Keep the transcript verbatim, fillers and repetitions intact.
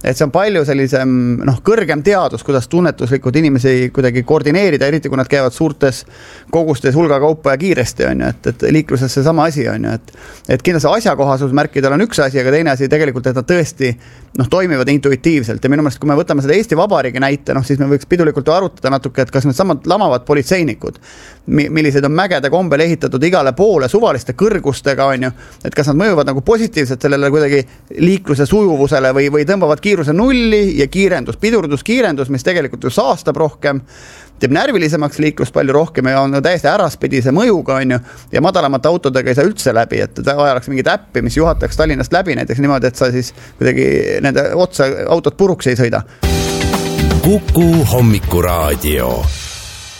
et see on palju sellisem noh, kõrgem teadus, kuidas tunnetuslikud inimesi kuidagi koordineerida, eriti kui nad käivad suurtes kogustes hulga kaupa ja kiiresti on ju, et, et liikluses see sama asi on ju, et, et kindlasti asjakohasusmärkidel on üks asi, aga teine asi tegelikult, et nad tõesti noh, toimivad intuitiivselt ja minu meelest, kui me võtame seda Eesti Vabariigi näite, noh, siis me võiks pidulikult arutada natuke, et kas need samad lamavad politseinikud, millised on mägede kombel ehitatud igale poole suvaliste kõrgustega on ju, et kas nad mõjuvad nagu positiivselt sellele kuidagi liikluse sujuvusele või, või tõmbavad kiiruse nulli ja kiirendus, pidurdus, kiirendus, mis tegelikult ju saastab rohkem, teeb närvilisemaks liiklust palju rohkem ja on täiesti äraspidise mõjuga on ju, ja madalamate autodega ei saa üldse läbi, et vajalaks mingit äppi, mis juhataks Tallinnast läbi näiteks niimoodi, et sa siis kuidagi nende otsa autot puruks ei sõida. Kuku Hommikuraadio.